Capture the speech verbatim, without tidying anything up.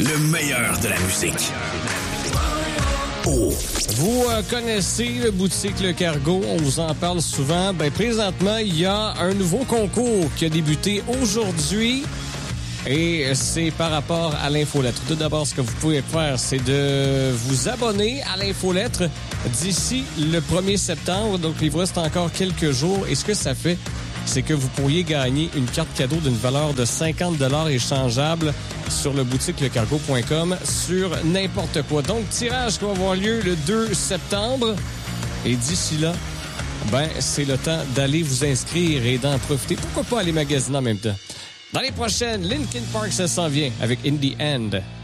Le meilleur de la musique. Oh. Vous euh, connaissez le boutique Le Cargo, on vous en parle souvent. Ben, présentement, il y a un nouveau concours qui a débuté aujourd'hui et c'est par rapport à l'infolettre. Tout d'abord, ce que vous pouvez faire, c'est de vous abonner à l'infolettre d'ici le premier septembre. Donc, il vous reste encore quelques jours et ce que ça fait, c'est que vous pourriez gagner une carte cadeau d'une valeur de cinquante dollars échangeable sur le boutique le cargo point com sur n'importe quoi. Donc, tirage qui va avoir lieu le deux septembre. Et d'ici là, ben, c'est le temps d'aller vous inscrire et d'en profiter. Pourquoi pas aller magasiner en même temps? Dans les prochaines, Linkin Park, ça s'en vient avec In the End.